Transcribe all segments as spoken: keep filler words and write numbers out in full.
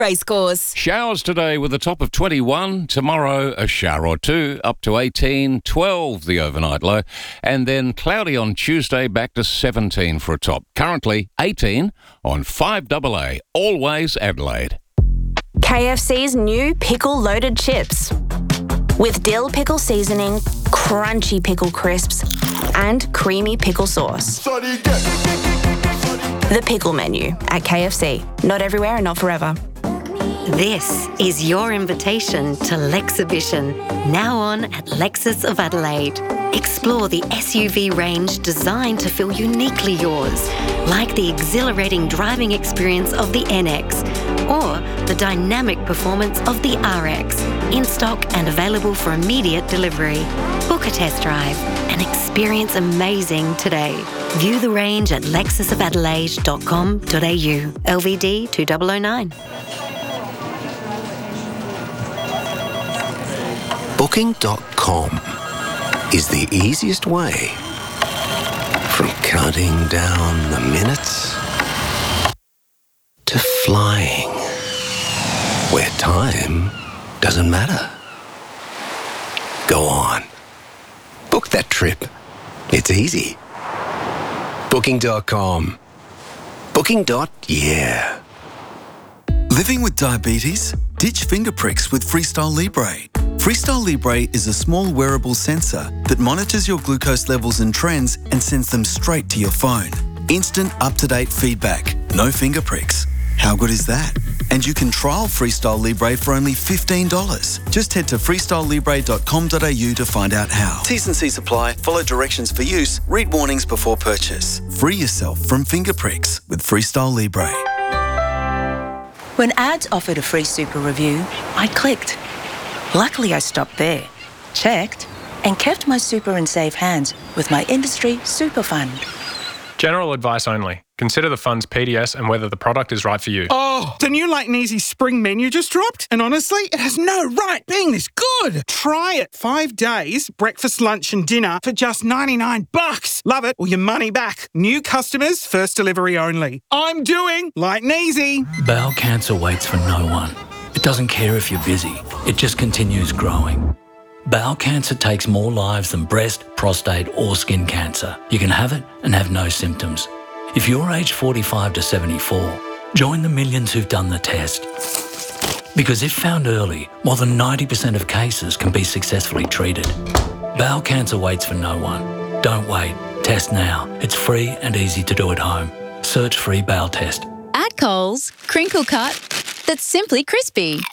Racecourse. Showers today with a top of twenty-one. Tomorrow, a shower or two, up to eighteen. twelve, the overnight low. And then cloudy on Tuesday, back to seventeen for a top. Currently, eighteen on five double A. Always Adelaide. K F C's new pickle-loaded chips. With dill pickle seasoning, crunchy pickle crisps, and creamy pickle sauce. The pickle menu at K F C. Not everywhere and not forever. This is your invitation to Lexhibition, now on at Lexus of Adelaide. Explore the S U V range designed to feel uniquely yours, like the exhilarating driving experience of the N X or the dynamic performance of the R X, in stock and available for immediate delivery. Book a test drive and experience amazing today. View the range at lexus of adelaide dot com dot a u. L V D two thousand nine. Booking dot com is the easiest way from counting down the minutes to flying, where time doesn't matter. Go on. Book that trip. It's easy. Booking dot com. Booking. Yeah. Living with diabetes? Ditch finger pricks with Freestyle Libre. Freestyle Libre is a small wearable sensor that monitors your glucose levels and trends and sends them straight to your phone. Instant up-to-date feedback. No finger pricks. How good is that? And you can trial Freestyle Libre for only fifteen dollars. Just head to freestyle libre dot com dot a u to find out how. T's and C's apply. Follow directions for use. Read warnings before purchase. Free yourself from finger pricks with Freestyle Libre. When ads offered a free super review, I clicked. Luckily, I stopped there, checked, and kept my super in safe hands with my industry super fund. General advice only. Consider the fund's P D S and whether the product is right for you. Oh, the new Light and Easy spring menu just dropped, and honestly, it has no right being this good. Try it. Five days, breakfast, lunch and dinner for just ninety-nine bucks. Love it or your money back. New customers, first delivery only. I'm doing Light and Easy. Bowel cancer waits for no one. It doesn't care if you're busy. It just continues growing. Bowel cancer takes more lives than breast, prostate or skin cancer. You can have it and have no symptoms. If you're aged forty-five to seventy-four, join the millions who've done the test. Because if found early, more than ninety percent of cases can be successfully treated. Bowel cancer waits for no one. Don't wait. Test now. It's free and easy to do at home. Search free bowel test. At Coles, crinkle cut that's simply crispy.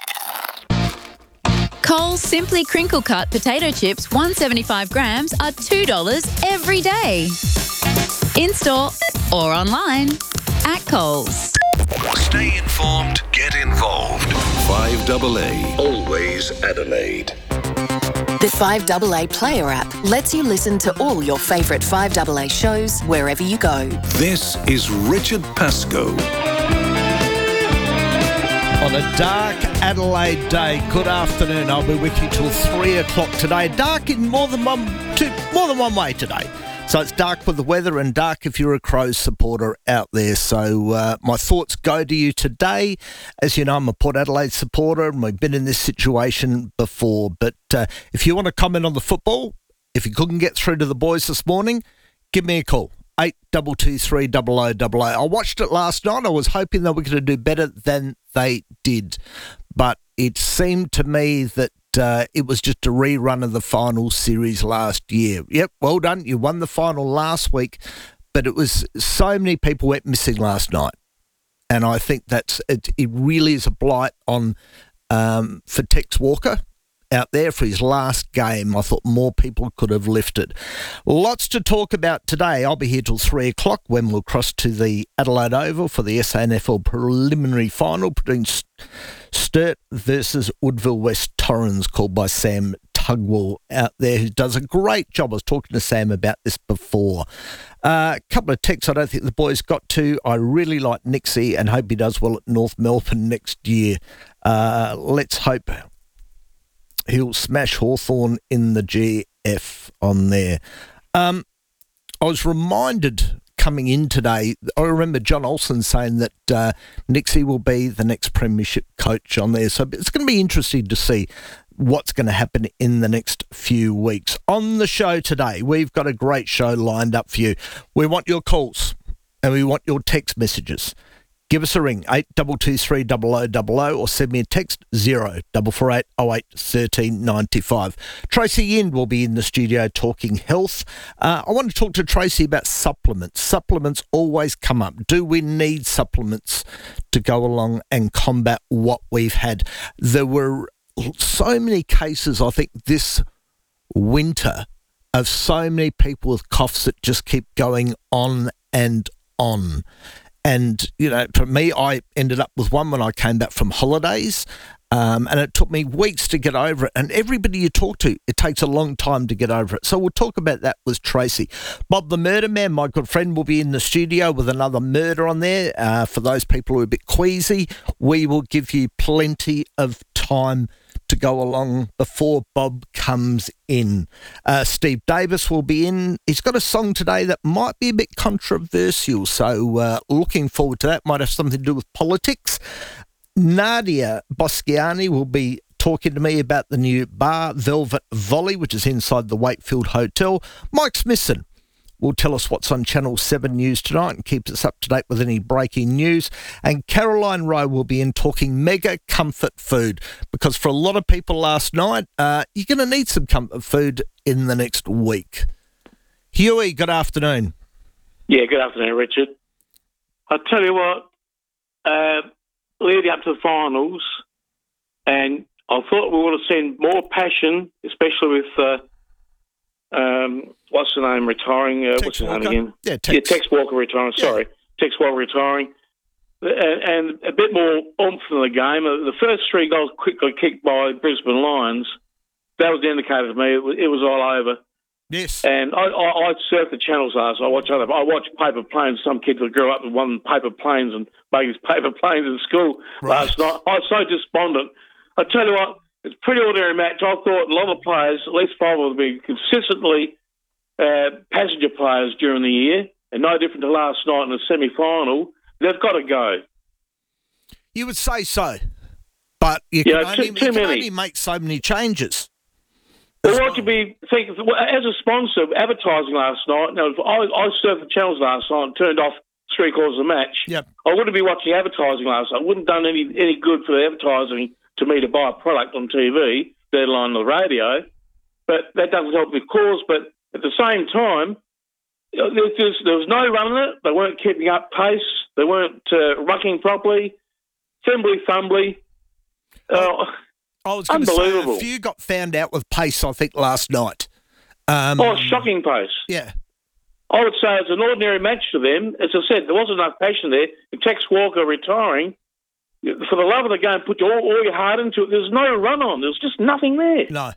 Coles Simply Crinkle Cut potato chips, one hundred seventy-five grams, are two dollars every day. In-store or online at Coles. Stay informed, get involved. five double A. Always Adelaide. The five double A Player app lets you listen to all your favourite five double A shows wherever you go. This is Richard Pascoe. On a dark Adelaide day, good afternoon. I'll be with you till three o'clock today. Dark in more than one, two, more than one way today. So it's dark with the weather and dark if you're a Crows supporter out there. So uh, my thoughts go to you today. As you know, I'm a Port Adelaide supporter and we've been in this situation before. But uh, if you want to comment on the football, if you couldn't get through to the boys this morning, give me a call. eight two two three double oh double oh. I watched it last night. I was hoping they were going to do better than they did. But it seemed to me that uh, it was just a rerun of the final series last year. Yep, well done. You won the final last week. But it was so many people went missing last night. And I think that's it, it really is a blight on um, for Tex Walker out there for his last game. I thought more people could have lifted. Lots to talk about today. I'll be here till three o'clock when we'll cross to the Adelaide Oval for the S A N F L preliminary final between Sturt versus Woodville West Torrens, called by Sam Tugwell out there, who does a great job. I was talking to Sam about this before. A uh, couple of texts I don't think the boys got to. I really like Nixie and hope he does well at North Melbourne next year. Uh, let's hope he'll smash Hawthorn in the G F on there. Um, I was reminded coming in today, I remember John Olsen saying that uh, Nixie will be the next premiership coach on there. So it's going to be interesting to see what's going to happen in the next few weeks. On the show today, we've got a great show lined up for you. We want your calls and we want your text messages. Give us a ring, eight two two three zero zero zero zero, or send me a text, zero four four eight oh eight one three nine five. Tracy Yind will be in the studio talking health. Uh, I want to talk to Tracy about supplements. Supplements always come up. Do we need supplements to go along and combat what we've had? There were so many cases, I think, this winter of so many people with coughs that just keep going on and on. And, you know, for me, I ended up with one when I came back from holidays, um, and it took me weeks to get over it. And everybody you talk to, it takes a long time to get over it. So we'll talk about that with Tracy. Bob the Murder Man, my good friend, will be in the studio with another murder on there. Uh, for those people who are a bit queasy, we will give you plenty of time to go along before Bob comes in. Uh, Steve Davis will be in. He's got a song today that might be a bit controversial, so uh, looking forward to that. Might have something to do with politics. Nadia Boschiani will be talking to me about the new bar, Velvet Volley, which is inside the Wakefield Hotel. Mike Smithson will tell us what's on Channel seven News tonight and keeps us up to date with any breaking news. And Caroline Rowe will be in talking mega comfort food, because for a lot of people last night, uh, you're going to need some comfort food in the next week. Huey, good afternoon. Yeah, good afternoon, Richard. I'll tell you what, uh, leading up to the finals, and I thought we would have seen more passion, especially with... Uh, Um, what's the name retiring? Uh, what's his name again? Yeah, Tex. yeah, Tex Walker retiring. Sorry, yeah. Tex Walker retiring, and, and a bit more oomph in the game. Uh, the first three goals quickly kicked by Brisbane Lions. That was the indicator to me. It was, it was all over. Yes. And I, I, I surfed the channels last. I watched other. I watched Paper Planes. Some kids that grew up with one Paper Planes and making Paper Planes in school right. last night. I was so despondent. I tell you what. It's a pretty ordinary match. I thought a lot of players, at least five, will be consistently uh, passenger players during the year, and no different to last night in the semi-final. They've got to go. You would say so, but you can, yeah, only, too, too you can only make so many changes. Well, what you be think as a sponsor advertising last night? Now, I, I surfed the channels last night and turned off three quarters of the match. Yep. I wouldn't be watching advertising last night. I wouldn't have done any any good for the advertising to me to buy a product on T V, let alone the radio. But that doesn't help the cause. But at the same time, there, there was no running it. They weren't keeping up pace. They weren't uh, rucking properly. Fimbly fumbly. Uh, I was going to say, a few got found out with pace, I think, last night. Um, oh, shocking pace. Yeah. I would say it's an ordinary match to them. As I said, there wasn't enough passion there. And Tex Walker retiring, for the love of the game, put all, all your heart into it. There's no run on. There's just nothing there. No.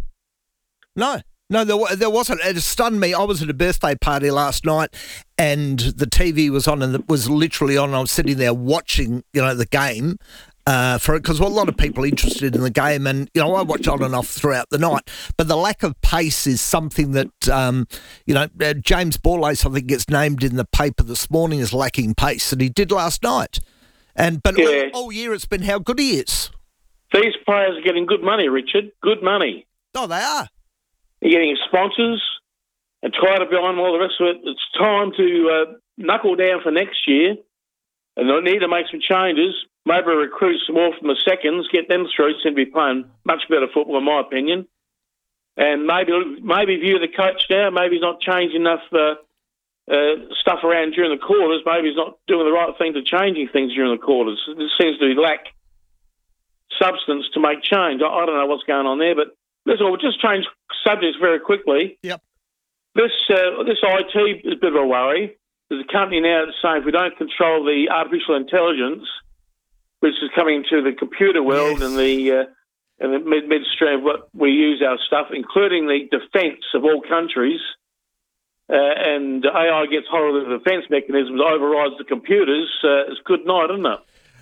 No. No, there, there wasn't. It stunned me. I was at a birthday party last night and the T V was on and it was literally on. I was sitting there watching, you know, the game uh, for it because a lot of people interested in the game and, you know, I watch on and off throughout the night. But the lack of pace is something that, um, you know, uh, James Borlase, I think, gets named in the paper this morning as lacking pace, and he did last night. And But yeah. all, all year it's been how good he is. These players are getting good money, Richard. Good money. Oh, they are. They're getting sponsors and try to behind all the rest of it. It's time to uh, knuckle down for next year, and they need to make some changes. Maybe recruit some more from the seconds, get them through, seem to be playing much better football, in my opinion. And maybe maybe view the coach now. Maybe he's not changing enough uh, uh, stuff around during the quarters. Maybe he's not doing the right thing to changing things during the quarters. There seems to be lack substance to make change. I, I don't know what's going on there, but listen, we'll just change subjects very quickly. Yep. This uh, this I T is a bit of a worry. There's a company now that's saying if we don't control the artificial intelligence, which is coming into the computer world yes. and the uh, and the mid midstream of what we use our stuff, including the defence of all countries, uh, and A I gets hold of the defence mechanisms, overrides the computers. Uh, it's good night, isn't it?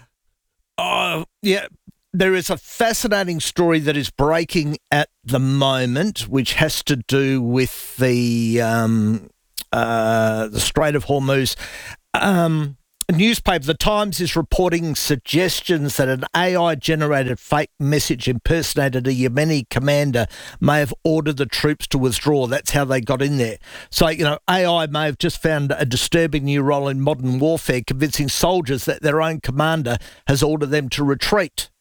Oh yeah. There is a fascinating story that is breaking at the moment, which has to do with the um, uh, the Strait of Hormuz. Um, a newspaper, The Times, is reporting suggestions that an A I-generated fake message impersonated a Yemeni commander may have ordered the troops to withdraw. That's how they got in there. So, you know, A I may have just found a disturbing new role in modern warfare, convincing soldiers that their own commander has ordered them to retreat.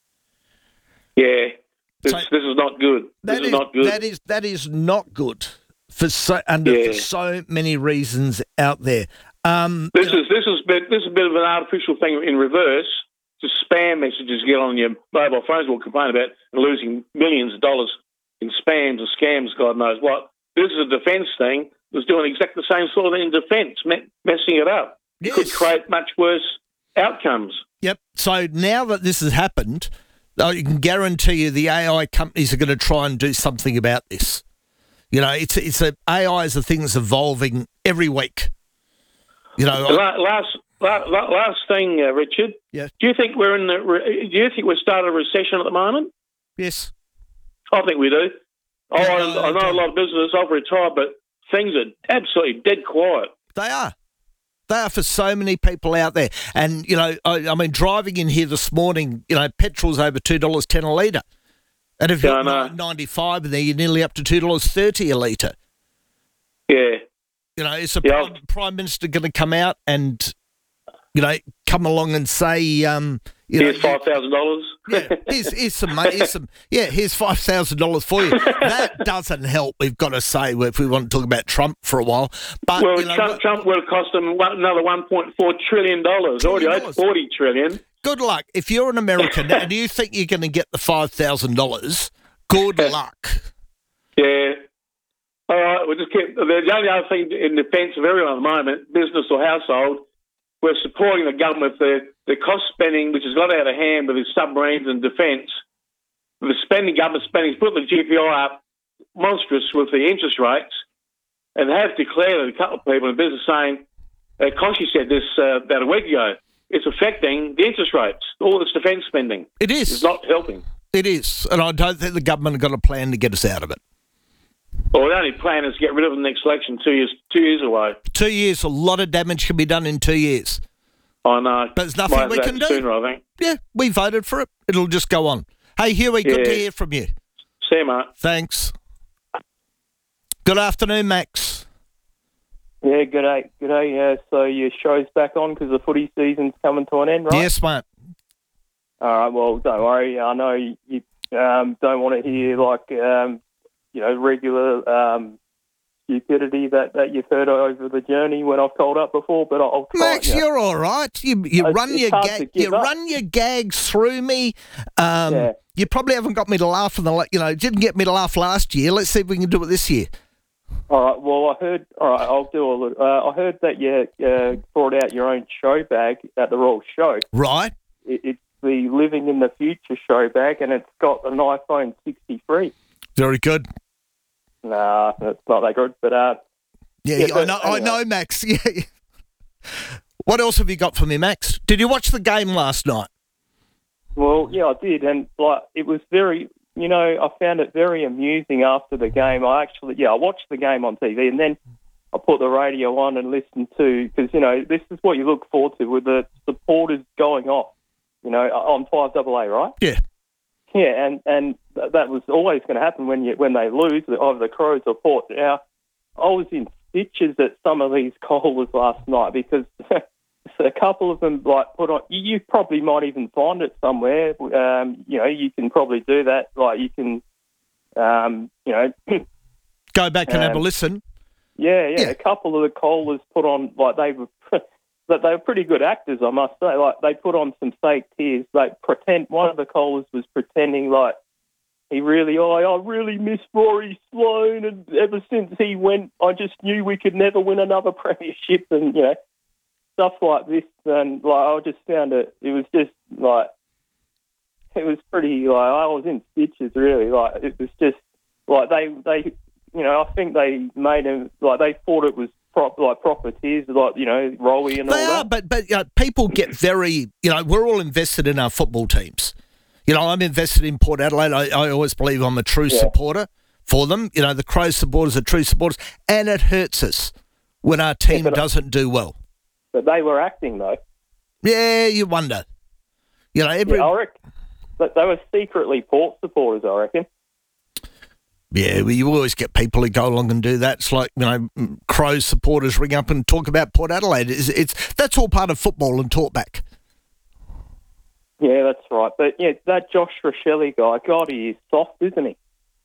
Yeah, this, So- this is not good. This That is, not good. That is that is not good for so under Yeah. for so many reasons out there. Um, This is this is bit this is a bit of an artificial thing in reverse. Just spam messages get on your mobile phones. We'll complain about and losing millions of dollars in spams and scams. God knows what. This is a defence thing. It's doing exactly the same sort of thing in defence, me- messing it up. It could create much worse outcomes. Yep. So now that this has happened, I can guarantee you the A I companies are going to try and do something about this. You know, it's it's a A I is a thing that's evolving every week. You know, La- last la- la- last thing, uh, Richard. Yeah. Do you think we're in the? Re- do you think we're starting a recession at the moment? Yes. I think we do. Oh, I, I know a lot of businesses. I've retired, but things are absolutely dead quiet. They are. They are for so many people out there. And, you know, I, I mean, driving in here this morning, you know, petrol's over two dollars ten a litre. And if Yeah, you're I know. ninety-five in there, you're nearly up to two dollars thirty a litre. Yeah. You know, is the Yeah. Prime, Prime Minister going to come out and, you know, come along and say, um, you Here's know, five thousand dollars. yeah, here's, here's some, mate, here's some, yeah, here's five thousand dollars for you. That doesn't help, we've got to say, if we want to talk about Trump for a while. But, Well, you know, Trump, Trump will cost them one, another one point four trillion dollars. Already owed forty trillion dollars. good luck. If you're an American and you think you're going to get the five thousand dollars, good luck. Yeah. All right, we'll just keep. The only other thing in defence of everyone at the moment, business or household, we're supporting the government with the, the cost spending, which has got out of hand with the submarines and defence. The spending, government spending, has put the G P I up monstrous with the interest rates, and they have declared, a couple of people in business saying, uh, Koshy said this uh, about a week ago, it's affecting the interest rates, all this defence spending. It is. It's not helping. It is. And I don't think the government have got a plan to get us out of it. Well, the only plan is to get rid of the next election two years two years away. Two years, a lot of damage can be done in two years. I know. But there's nothing Might we have can that do. Sooner, I think. Yeah, we voted for it. It'll just go on. Hey, Huey, good to Yeah. hear from you. See you, mate. Thanks. Good afternoon, Max. Yeah, good day. Good day. Uh, so your show's back on because the footy season's coming to an end, right? Yes, mate. All right, well, don't worry. I know you, you um, don't want to hear, like, um, you know, regular um, stupidity that, that you've heard over the journey when I've called up before, but I'll try. Max, you know. you're all right. You you It's- run it's your hard to gag, give you up. run your gags through me. Um, Yeah. You probably haven't got me to laugh in the la- you know didn't get me to laugh last year. Let's see if we can do it this year. All right, well, I heard, all right, I'll do a little, uh, I heard that you uh, brought out your own show bag at the Royal Show. Right. It, it's the Living in the Future show bag, and it's got an iPhone sixty-three. Very good. Nah, that's not that good, but uh, Yeah, Yeah, I but know. I anyway. know, Max. Yeah. What else have you got for me, Max? Did you watch the game last night? well, yeah, I did, and like it was very, you know, I found it very amusing after the game. I actually, yeah, I watched the game on T V, and then I put the radio on and listened to, because you know this is what you look forward to with the supporters going off, you know, on five double A, right? Yeah. Yeah, and and th- that was always going to happen when you when they lose, either the Crows or Port. Now, I was in stitches at some of these callers last night because a couple of them like put on. You, you probably might even find it somewhere. Um, you know, you can probably do that. Like you can, um, you know, Go back and have a Um, listen. yeah, yeah, A couple of the callers put on like they were. But they were pretty good actors, I must say. Like they put on some fake tears. Like pretend one of the callers was pretending like he really, oh, I really miss Rory Sloane, and ever since he went, I just knew we could never win another premiership, and you know, stuff like this. And like I just found it, it was just like it was pretty. Like I was in stitches, really. Like it was just like they, they, you know, I think they made him like they thought it was. Prop, like proper tears, like, you know, Rolly and all They that. are, but but uh, people get very, you know, we're all invested in our football teams. You know, I'm invested in Port Adelaide. I, I always believe I'm a true Yeah. supporter for them. You know, the Crows supporters are true supporters, and it hurts us when our team Yeah, but- doesn't do well. But they were acting, though. Yeah, you wonder. You know, every... Yeah, I reckon. But they were secretly Port supporters, I reckon. Yeah, well, you always get people who go along and do that. It's like, you know, Crows supporters ring up and talk about Port Adelaide. It's, it's that's all part of football and talkback. Yeah, that's right. But, yeah, that Josh Rochelle guy, God, he is soft, isn't he?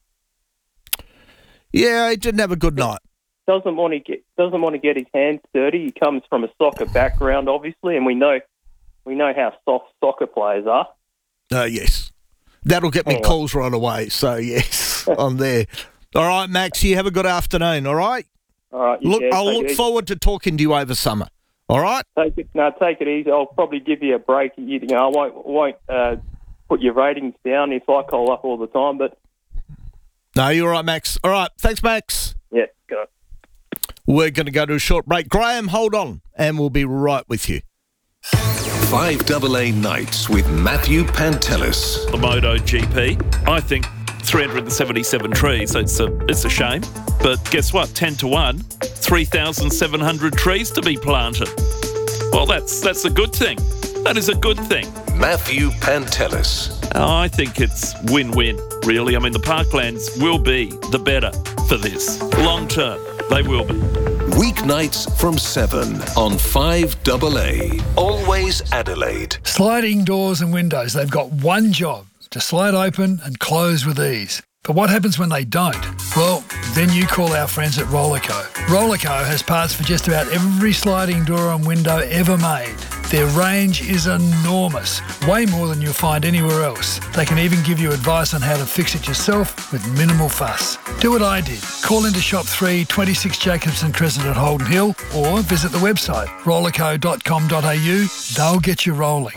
Yeah, he didn't have a good night. Doesn't want to get doesn't want to get his hands dirty. He comes from a soccer background, obviously, and we know we know how soft soccer players are. Uh, yes. That'll get me Anyway. calls right away. So, yes, I'm there. All right, Max, you have a good afternoon, all right? All right. you- Look, yeah, I'll take look it easy. forward to talking to you over summer, all right? Take it, no, take it easy. I'll probably give you a break. You, you know, I won't won't uh, put your ratings down if I call up all the time. But No, you're all right, Max. All right, thanks, Max. yeah, go. We're going to go to a short break. Graham, hold on, and we'll be right with you. five double A Nights with Matthew Pantelis. The MotoGP, I think three hundred seventy-seven trees, it's a, it's a shame. But guess what? ten to one, three thousand seven hundred trees to be planted. Well, that's that's a good thing. That is a good thing. Matthew Pantelis. I think it's win-win, really. I mean, the parklands will be the better for this. Long term, they will be. Weeknights from seven on five double A. Always Adelaide. Sliding doors and windows, they've got one job, to slide open and close with ease. But what happens when they don't? Well, then you call our friends at Rollerco. Rollerco has parts for just about every sliding door and window ever made. Their range is enormous, way more than you'll find anywhere else. They can even give you advice on how to fix it yourself with minimal fuss. Do what I did. Call into Shop three, twenty-six Jacobson Crescent at Holden Hill, or visit the website rollerco dot com dot a u. They'll get you rolling.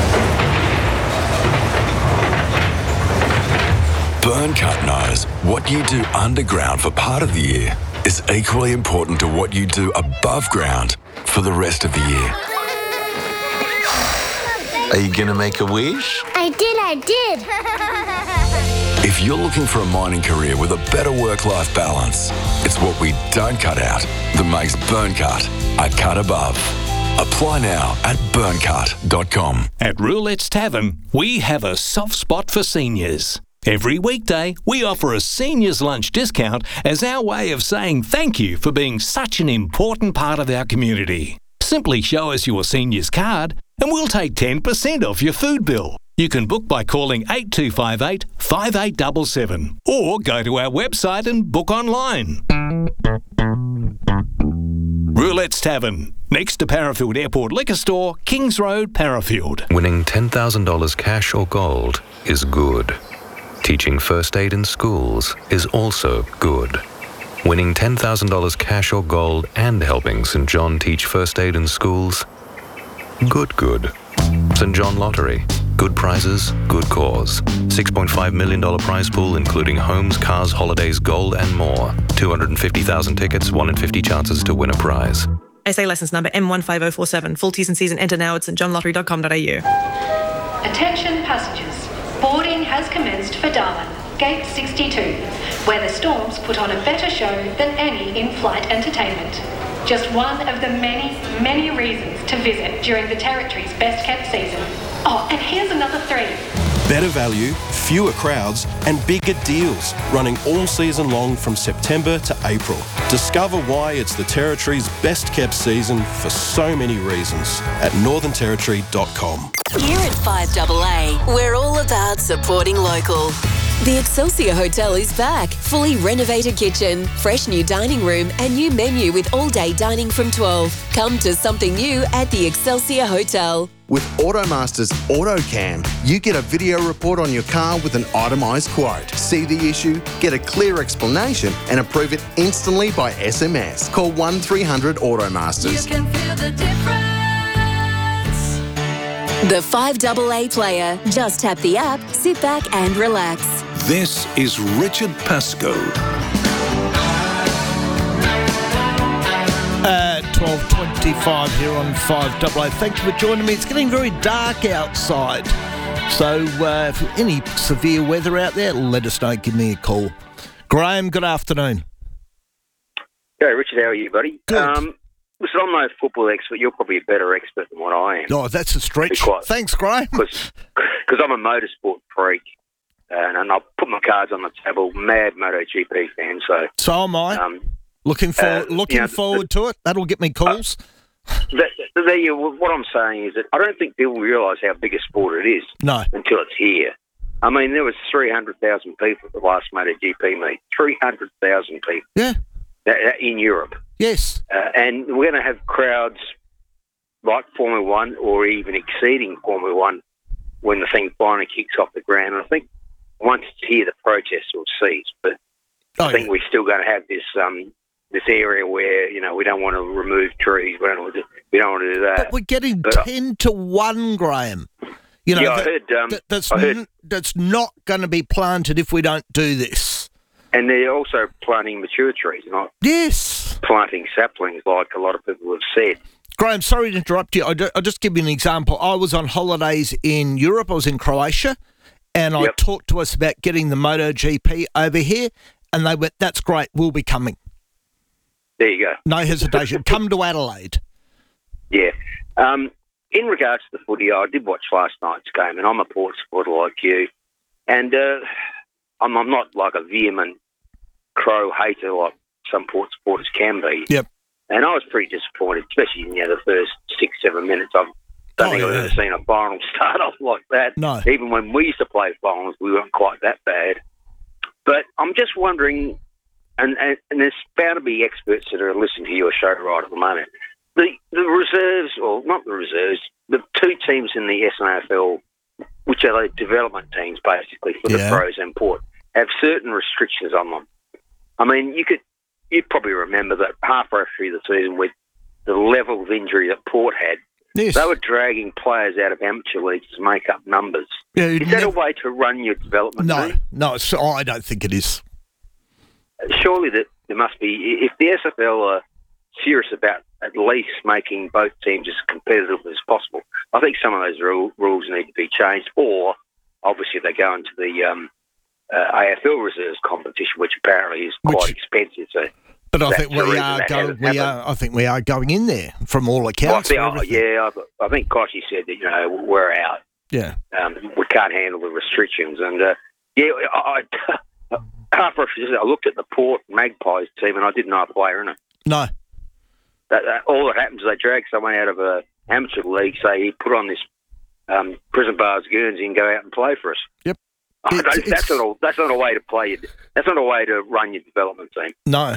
Burncut knows what you do underground for part of the year is equally important to what you do above ground for the rest of the year. Are you going to make a wish? I did, I did. If you're looking for a mining career with a better work-life balance, it's what we don't cut out that makes Burncut a cut above. Apply now at burncut dot com. At Roulette's Tavern, we have a soft spot for seniors. Every weekday, we offer a seniors lunch discount as our way of saying thank you for being such an important part of our community. Simply show us your seniors card and we'll take ten percent off your food bill. You can book by calling eight two five eight, five eight seven seven or go to our website and book online. Roulette's Tavern, next to Parafield Airport Liquor Store, Kings Road, Parafield. Winning ten thousand dollars cash or gold is good. Teaching first aid in schools is also good. Winning ten thousand dollars cash or gold and helping Saint John teach first aid in schools? Good, good. Saint John Lottery. Good prizes, good cause. six point five million dollars prize pool including homes, cars, holidays, gold and more. two hundred fifty thousand tickets, one in fifty chances to win a prize. S A licence number M one five zero four seven. Full T's and C's and enter now at st john lottery dot com dot a u. Attention passengers. Boarding has commenced for Darwin, Gate sixty-two, where the Storms put on a better show than any in-flight entertainment. Just one of the many, many reasons to visit during the Territory's best-kept season. Oh, and here's another three. Better value, fewer crowds, and bigger deals running all season long from September to April. Discover why it's the Territory's best-kept season for so many reasons at northern territory dot com. Here at five double A, we're all about supporting local. The Excelsior Hotel is back. Fully renovated kitchen, fresh new dining room and new menu with all-day dining from twelve. Come to something new at the Excelsior Hotel. With Automaster's AutoCam, you get a video report on your car with an itemised quote. See the issue, get a clear explanation and approve it instantly by S M S. Call one three hundred Automasters. You can feel the difference. The five double A player. Just tap the app, sit back and relax. This is Richard Pascoe. Uh, twelve twenty-five here on five double A. Thank you for joining me. It's getting very dark outside. So uh, if any severe weather out there, let us know. Give me a call. Graham, good afternoon. G'day, Richard. How are you, buddy? Good. Um, listen, I'm no football expert. You're probably a better expert than what I am. Oh, that's a stretch. Thanks, Graham. Because I'm a motorsport freak, and, and I'll put my cards on the table. Mad MotoGP fan, so... So am I. Um, looking forward, uh, looking you know, forward to it. That'll get me calls. That, that, you, what I'm saying is that I don't think people realise how big a sport it is No. until it's here. I mean, there was three hundred thousand people at the last MotoGP meet. three hundred thousand people. Yeah. In Europe. Yes. Uh, and we're going to have crowds like Formula One or even exceeding Formula One when the thing finally kicks off the ground. And I think once it's here, the protests will cease. But oh, I think yeah. we're still going to have this um, this area where, you know, we don't want to remove trees. We don't want to, we don't want to do that. But we're getting But, uh, ten to one, Graham. You know, yeah, I that- heard, um, that- that's, I heard- n- that's not going to be planted if we don't do this. And they're also planting mature trees, not yes. planting saplings like a lot of people have said. Graham, sorry to interrupt you. I'll ju- I'll just give you an example. I was on holidays in Europe. I was in Croatia, and I Yep. talked to us about getting the MotoGP over here, and they went, that's great, we'll be coming. There you go. No hesitation. Come to Adelaide. Yeah. Um, in regards to the footy, I did watch last night's game, and I'm a Port supporter like you. And uh, I'm, I'm not like a vehement Crow hater like some Port supporters can be. Yep. And I was pretty disappointed, especially in you know, the first six, seven minutes. I don't Oh, think I've yeah. ever seen a final start off like that. No. Even when we used to play finals, we weren't quite that bad. But I'm just wondering, and, and, and there's bound to be experts that are listening to your show right at the moment. The the reserves, or not the reserves, the two teams in the S N F L, which are the development teams basically for Yeah. the pros and Port, have certain restrictions on them. I mean, you could you'd probably remember that halfway through the season with the level of injury that Port had, Yes. they were dragging players out of amateur leagues to make up numbers. Yeah, you'd is that nev- a way to run your development No, team? no, it's, oh, I don't think it is. Surely that there must be, if the S F L are serious about at least making both teams as competitive as possible, I think some of those rule, rules need to be changed, or obviously they go into the um, uh, A F L reserves competition, which apparently is quite Which- expensive. So But I that's think the we reason are that going. hasn't We happened. are. I think we are going in there from all Well, I accounts. think, for oh, everything. yeah, I, I think Koshi said that, you know, we're out. Yeah. Um, we can't handle the restrictions. And, uh, yeah, I, I, halfway through this, I looked at the Port Magpies team and I didn't know a player in it. No. That, that, all that happens is they drag someone out of a amateur league, say he put on this um, prison bars Guernsey and go out and play for us. Yep. I It's- don't- that's, not a, that's not a way to play. Your, that's not a way to run your development team. No.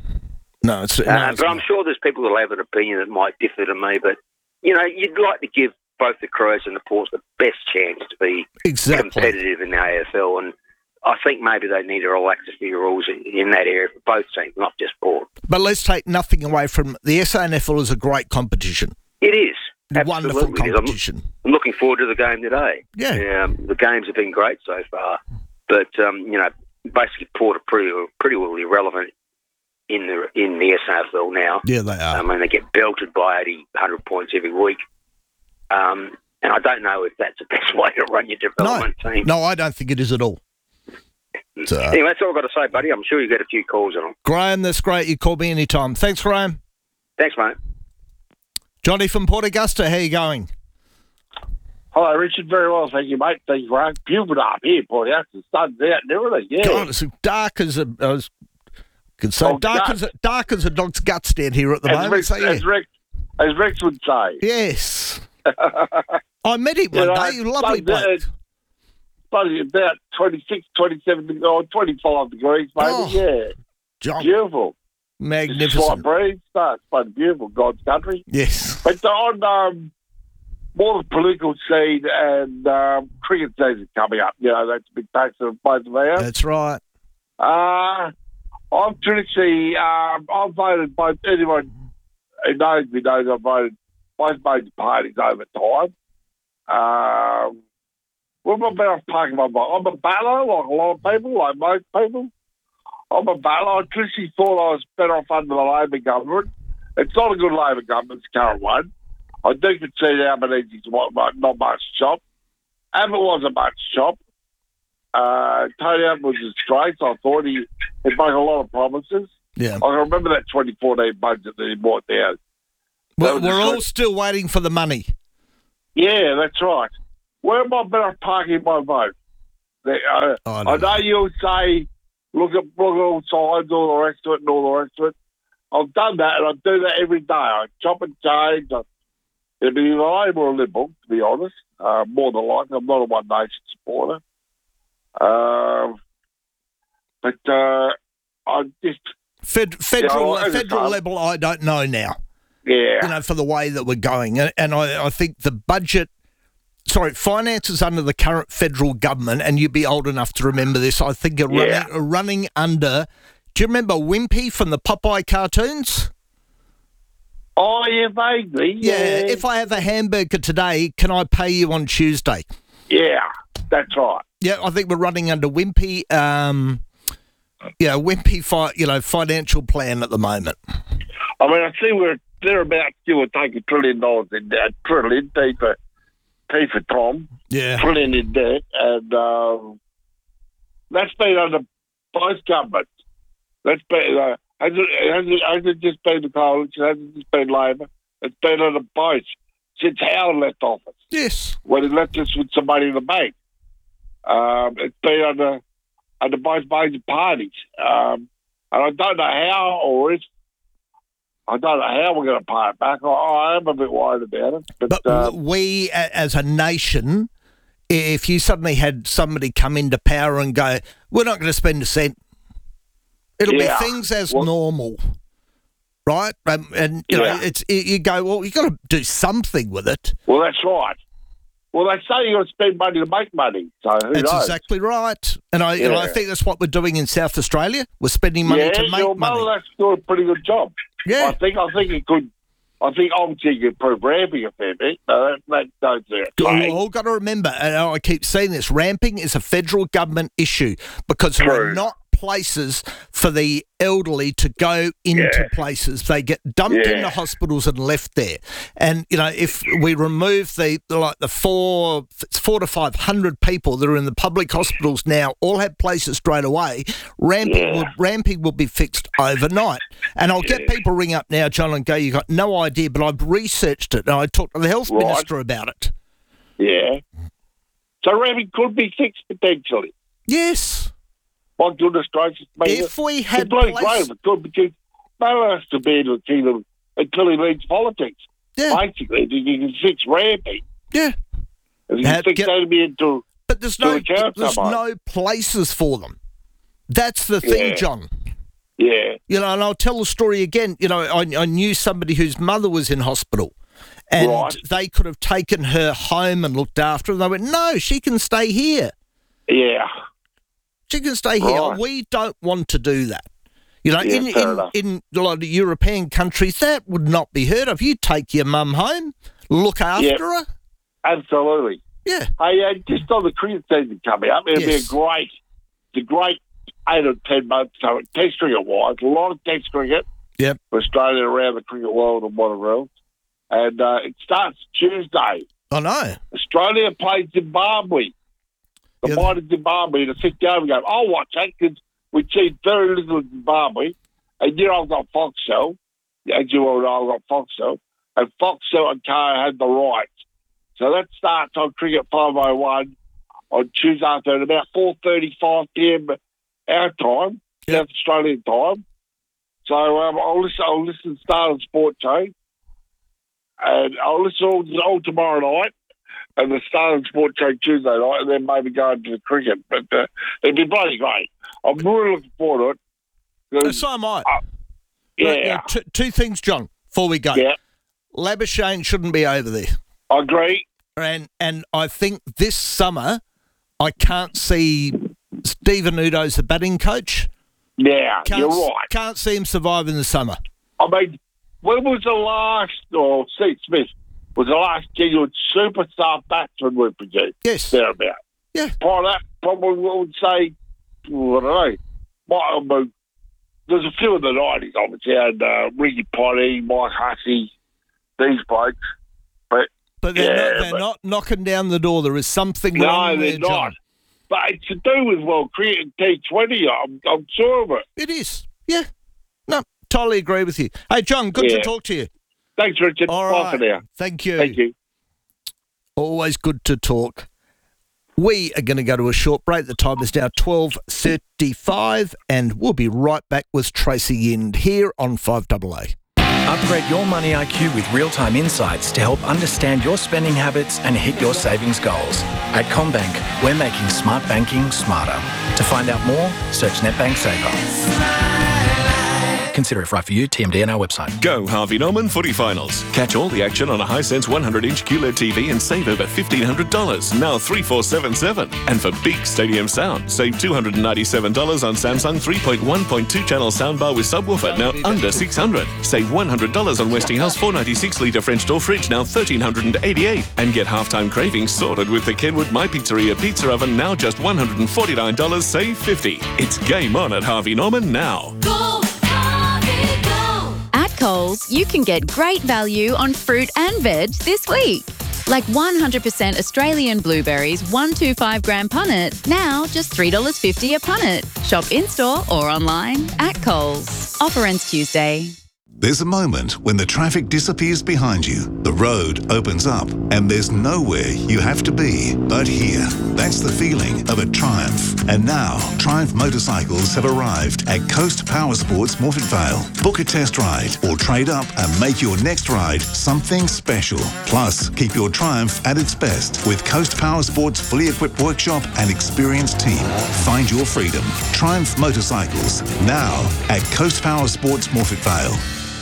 No. It's, no, Uh, it's but I'm sure there's people that have an opinion that might differ to me. But, you know, you'd like to give both the Crows and the Ports the best chance to be Exactly. competitive in the A F L. And I think maybe they need to relax a few rules in, in that area for both teams, not just Port. But let's take nothing away from the S A N F L is a great competition. It is. Wonderful Absolutely. it is. I'm- competition. I'm looking forward to the game today. Yeah. Um, the games have been great so far. But, um, you know, basically Port are pretty, pretty well irrelevant in the in the S A F L now. Yeah, they are. I mean, they get belted by eighty, one hundred points every week. Um, and I don't know if that's the best way to run your development team. No, I don't think it is at all. So, Anyway, that's all I've got to say, buddy. I'm sure you get a few calls on them. Graham, that's great. You call me anytime. Thanks, Graham. Thanks, mate. Johnny from Port Augusta, how you going? Hello, Richard. Very well, thank you, mate. Thank you, Ryan. Beautiful up here, Port Augusta. Sun's out and everything, yeah. God, it's dark as a... I was, could say Oh, dark, dark. as a, dark as a dog's guts down here at the as, moment. Rex, so, yeah. as, Rex, as Rex would say. Yes. I met him one You know, day. He was a lovely sun's bloke. out- Bloody about twenty-six, twenty-seven, deg- or twenty-five degrees, maybe, Oh, yeah. John. Beautiful. Magnificent. Slight breeze, but it's bloody beautiful, God's country. Yes. But on um, more the political scene and um, cricket season coming up, you know, that's a big tax of both of ours. That's right. Uh, I've traditionally, um, I've voted both, anyone who knows me knows I've voted both major parties over time. Um, what am I better off parking my bike? I'm a battler, like a lot of people, like most people. I'm a battler. I traditionally thought I was better off under the Labor government. It's not a good Labor government, the current one. I do concede Albanese's not much chop. Abbott wasn't much chop. Uh, Tony Abbott was a disgrace. I thought he, he'd made a lot of promises. Yeah. I remember that twenty fourteen budget that he brought down. We're, was we're just all like- still waiting for the money. Yeah, that's right. Where am I better parking my vote? They, uh, I I don't know you'll say, look at, look at all sides, all the rest of it, and all the rest of it. I've done that, and I do that every day. I chop and change. I, it'd be either Labor or Liberal, to be honest. Uh, more than likely, I'm not a One Nation supporter. Um, but uh, I just Fed, federal Yeah, I federal understand. level, I don't know now. Yeah. You know, for the way that we're going. And, and I, I think the budget, sorry, finances under the current federal government, and you'd be old enough to remember this, I think are, Yeah. running, are running under, do you remember Wimpy from the Popeye cartoons? Oh, yeah, vaguely. Yeah. Yeah, If I have a hamburger today, can I pay you on Tuesday? yeah, that's right. Yeah, I think we're running under Wimpy, um, yeah, Wimpy, fi- you know, financial plan at the moment. I mean, I see we're they're about to take a trillion dollars in debt, trillion, T for, T for Tom, Yeah. trillion in debt, and um, that's been under both governments. That's been, uh, has, it, has, it, has it just been the coalition? Has it just been Labor? It's been under both since Howard left office. Yes. When he left us with some money in the bank. Um, it's been under under both major parties. Um, and I don't know how or if, I don't know how we're going to pay it back. I, I am a bit worried about it. But, But uh, we, a- as a nation, if you suddenly had somebody come into power and go, we're not going to spend a cent, it'll Yeah. be things as Well- normal, right? Um, and you know, Yeah. it's you you go, well, you got to do something with it. well, that's right. Well, they say you got to spend money to make money. So who That's knows? exactly right. And I, and I Yeah. think that's what we're doing in South Australia. We're spending money yeah, to make your money. mother, that's doing a pretty good job. Yeah. I think I think it could. I think obviously you could improve ramping a fair bit. No, that, that goes there. You've all got to remember, and I keep saying this, ramping is a federal government issue because there are True. not places for the elderly to go into Yeah. places. They get dumped Yeah. into hospitals and left there. And, you know, if we remove the, like the four, it's four to five hundred people that are in the public hospitals now, all have places straight away, ramping, Yeah. will, ramping will be fixed overnight. And I'll get Yeah. people ring up now, John, and go, you got no idea, but I've researched it and I talked to the health Right. minister about it. Yeah. So ramping could be fixed potentially. Yes. My goodness gracious, mate. If we had it's bloody place- great if it could, because no one has to be in the kingdom until he leaves politics. Yeah. Basically, you can fix ramping. Yeah. And you Have- can fix get- enemy into But there's to no the council, there's mate. no places for them. That's the thing, Yeah. John. Yeah. You know, and I'll tell the story again. You know, I, I knew somebody whose mother was in hospital, and Right. they could have taken her home and looked after her. And they went, no, she can stay here. Yeah. She can stay here. Right. We don't want to do that. You know, Yeah, in, fair in, enough. in a lot of European countries, that would not be heard of. You take your mum home, look after Yep. her. Absolutely. Yeah. Hey, uh, just on the cricket season coming up, it'll Yes. be a great, it's a great eight or ten months. So test cricket wise, a lot of test cricket Yep. for Australia around the cricket world and whatever else. And uh, it starts Tuesday. I know. Australia plays Zimbabwe. The Yeah. mighty Zimbabwe in a fifty over game. I'll watch that because we see very little of Zimbabwe. And you know, I've got Foxtel. As you all know, I've got Foxtel. And Foxtel and Kaya had the rights. So that starts on Cricket five oh one on Tuesday afternoon, about four thirty-five p.m. our time, South Australian time. So um, I'll listen. I'll listen to Star and Sport Show, and I'll listen all, all tomorrow night, and the Star and Sport Show Tuesday night, and then maybe go into the cricket. But uh, it'd be bloody great. I'm really looking forward to it. 'Cause, So am I. uh, yeah, Right, now, two, two things, John, before we go. yeah, Labuschagne shouldn't be over there. I agree. And and I think this summer, I can't see Stephen Udo as the batting coach. Yeah, Can't, you're right. Can't see him survive in the summer. I mean, when was the last, or Steve Smith was the last genuine superstar batsman we produced? Yes. Thereabout. Yeah. Prior to that, probably we would say, well, I don't know. My, I mean, there's a few in the nineties, obviously, and uh, Ricky Potty, Mike Hussey, these blokes. But, But they're, yeah, not, they're but- not knocking down the door. There is something No, wrong they're there, not. John. But it's to do with, well, cricket and T twenty, I'm, I'm sure of it. It is. Yeah. No, totally agree with you. Hey, John, good Yeah. to talk to you. Thanks, Richard. All Bye for right. now. Thank you. Thank you. Always good to talk. We are going to go to a short break. The time is now twelve thirty-five, and we'll be right back with Tracy Ind here on five double A. Upgrade your money I Q with real-time insights to help understand your spending habits and hit your savings goals. At CommBank, we're making smart banking smarter. To find out more, search NetBank Saver. Consider if right for you. T M D on our website. Go Harvey Norman Footy Finals. Catch all the action on a Hisense one hundred inch Q L E D T V and save over fifteen hundred dollars, now three four seven seven. And for big stadium sound, save two hundred ninety-seven dollars on Samsung three point one point two channel soundbar with subwoofer, now under six hundred dollars. Save one hundred dollars on Westinghouse four ninety-six litre French door fridge, now one thousand three hundred eighty-eight dollars. And get halftime cravings sorted with the Kenwood My Pizzeria pizza oven, now just one hundred forty-nine dollars, save fifty dollars. It's game on at Harvey Norman now. At Coles, you can get great value on fruit and veg this week. Like one hundred percent Australian blueberries, one hundred twenty-five gram punnet, now just three dollars fifty a punnet. Shop in-store or online at Coles. Offer ends Tuesday. There's a moment when the traffic disappears behind you, the road opens up, and there's nowhere you have to be but here. That's the feeling of a Triumph. And now, Triumph motorcycles have arrived at Coast Power Sports Morphett Vale. Book a test ride or trade up and make your next ride something special. Plus, keep your Triumph at its best with Coast Power Sports' fully equipped workshop and experienced team. Find your freedom. Triumph Motorcycles, now at Coast Power Sports Morphett Vale.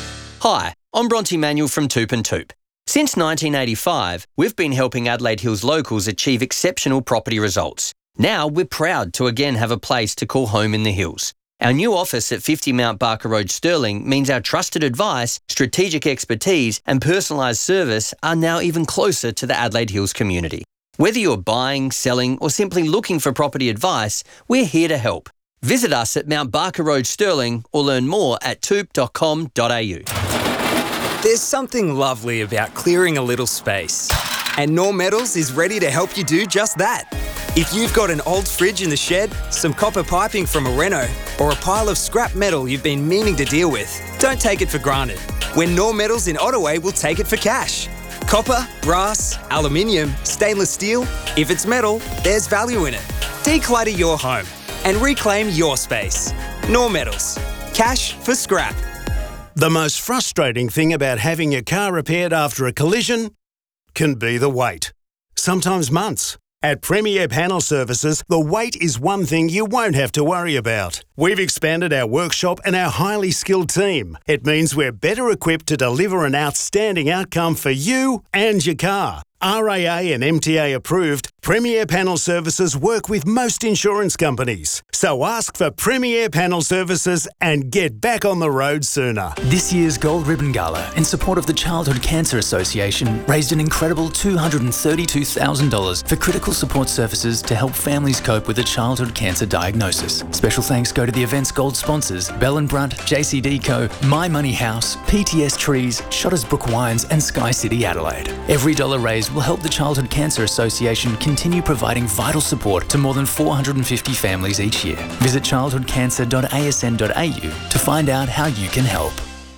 Hi, I'm Bronte Manuel from Toop and Toop. Since nineteen eighty-five, we've been helping Adelaide Hills locals achieve exceptional property results. Now we're proud to again have a place to call home in the hills. Our new office at fifty Mount Barker Road, Stirling, means our trusted advice, strategic expertise and personalised service are now even closer to the Adelaide Hills community. Whether you're buying, selling or simply looking for property advice, we're here to help. Visit us at Mount Barker Road, Stirling, or learn more at toop dot com dot a u. There's something lovely about clearing a little space. And Norm Metals is ready to help you do just that. If you've got an old fridge in the shed, some copper piping from a reno, or a pile of scrap metal you've been meaning to deal with, don't take it for granted. When Norm Metals in Ottaway will take it for cash. Copper, brass, aluminium, stainless steel, if it's metal, there's value in it. Declutter your home and reclaim your space. Norm Metals. Cash for scrap. The most frustrating thing about having your car repaired after a collision can be the wait. Sometimes months. At Premier Panel Services, the wait is one thing you won't have to worry about. We've expanded our workshop and our highly skilled team. It means we're better equipped to deliver an outstanding outcome for you and your car. R A A and M T A approved, Premier Panel Services work with most insurance companies. So ask for Premier Panel Services and get back on the road sooner. This year's Gold Ribbon Gala, in support of the Childhood Cancer Association, raised an incredible two hundred thirty-two thousand dollars for critical support services to help families cope with a childhood cancer diagnosis. Special thanks go to the event's gold sponsors, Bell and Brunt, J C D Co, My Money House, P T S Trees, Shottersbrook Wines and Sky City Adelaide. Every dollar raised will help the Childhood Cancer Association continue providing vital support to more than four hundred fifty families each year. Visit childhood cancer dot a s n dot a u to find out how you can help.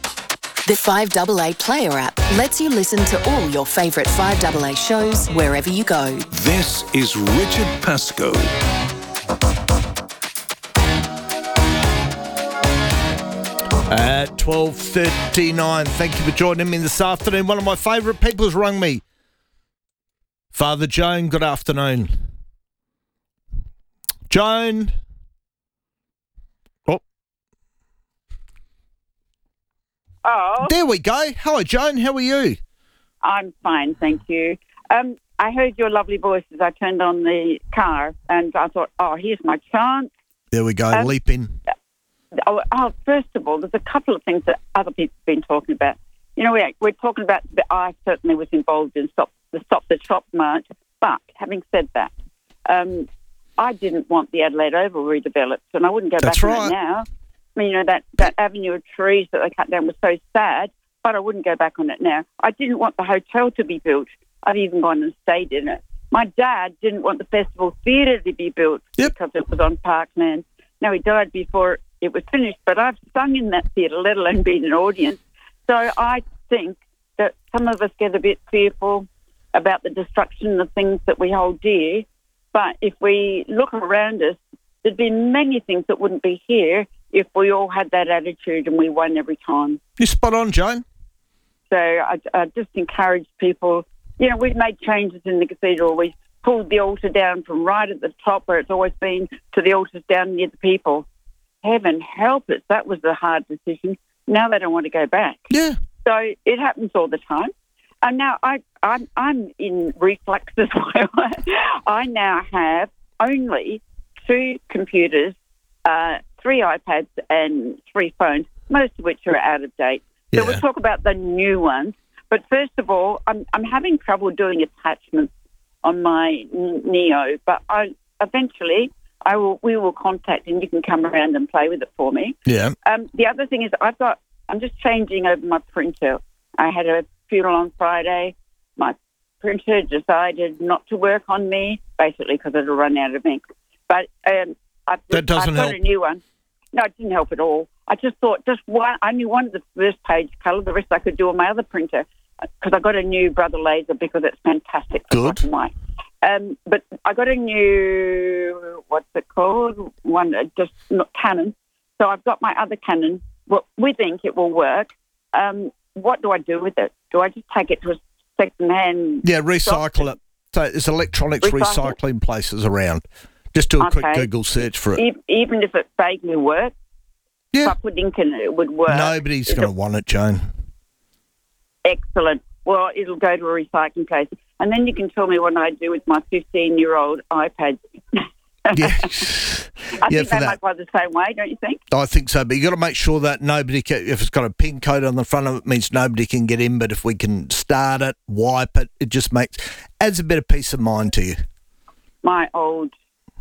The five double A Player app lets you listen to all your favourite five double A shows wherever you go. This is Richard Pascoe. At twelve thirty-nine, thank you for joining me this afternoon. One of my favourite people has rung me. Father Joan, good afternoon. Joan. Oh. Oh. There we go. Hello, Joan. How are you? I'm fine, thank you. Um, I heard your lovely voice as I turned on the car, and I thought, oh, here's my chance. There we go. Um, Leap in. Oh, oh, first of all, there's a couple of things that other people have been talking about. You know, we're, we're talking about, the, I certainly was involved in stop, the Stop the Shop March, but having said that, um, I didn't want the Adelaide Oval redeveloped, and I wouldn't go That's back right. on it now. I mean, you know, that, that avenue of trees that they cut down was so sad, but I wouldn't go back on it now. I didn't want the hotel to be built. I've even gone and stayed in it. My dad didn't want the Festival Theatre to be built yep. because it was on parkland. Now, he died before it was finished. But I've sung in that theatre, let alone been an audience. So I think that some of us get a bit fearful about the destruction of things that we hold dear. But if we look around us, there'd be many things that wouldn't be here if we all had that attitude and we won every time. You're spot on, Joan. So I, I just encourage people, you know, we've made changes in the cathedral. We pulled the altar down from right at the top where it's always been to the altars down near the people. Heaven help us, that was a hard decision. Now they don't want to go back. Yeah. So it happens all the time. And now I, I'm, I'm in reflux as well. I now have only two computers, uh, three iPads and three phones, most of which are out of date. So Yeah. we'll talk about the new ones. But first of all, I'm, I'm having trouble doing attachments on my Neo, but I eventually I will we will contact and you can come around and play with it for me. Yeah. Um, the other thing is I've got I'm just changing over my printer. I had a funeral on Friday. My printer decided not to work on me, basically because it had run out of ink. But um, I've, That doesn't I've got help. a new one. No, it didn't help at all. I just thought just one. I only wanted the first page colour. The rest I could do on my other printer because I got a new Brother Laser because it's fantastic for black and white. Um, but I got a new what's it called? One uh, just not Canon. So I've got my other Canon. Well, we think it will work. Um, what do I do with it? Do I just take it to a second-hand? Yeah, recycle it. So there's electronics Recycle? recycling places around. Just do a quick Okay. Google search for it. E- even if it vaguely works, yeah. if I put ink in it, it would work. Nobody's Is going to it- want it, Joan. Excellent. Well, it'll go to a recycling place. And then you can tell me what I do with my fifteen-year-old iPad. Yeah. I Yeah, think for they that. might buy the same way, don't you think? I think so, but you got to make sure that nobody can, if it's got a pin code on the front of it, it means nobody can get in. But if we can start it, wipe it, it just makes adds a bit of peace of mind to you. My old,